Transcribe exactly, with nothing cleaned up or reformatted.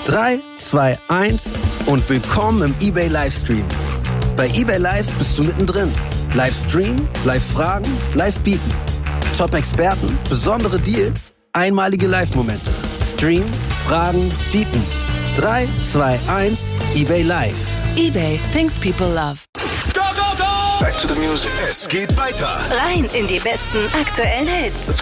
drei, zwei, eins und willkommen im eBay Livestream. Bei eBay Live bist du mittendrin. Live streamen, live fragen, live bieten. Top-Experten, besondere Deals, einmalige Live-Momente. Stream, fragen, bieten. drei, zwei, eins, eBay Live. eBay, things people love. Go, go, go! Back to the music. Es geht weiter. Rein in die besten aktuellen Hits.